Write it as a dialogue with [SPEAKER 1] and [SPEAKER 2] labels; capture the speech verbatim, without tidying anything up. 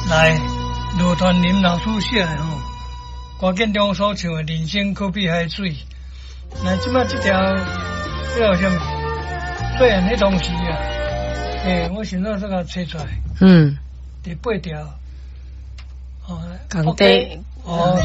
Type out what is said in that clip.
[SPEAKER 1] 来，罗传林老师写的吼，关键中所唱的人生可比海水。那即摆这条叫什么？虽然迄当时啊，诶、欸，我现在这个找出来，
[SPEAKER 2] 嗯，
[SPEAKER 1] 第八条，哦，
[SPEAKER 2] 港地
[SPEAKER 1] 哦。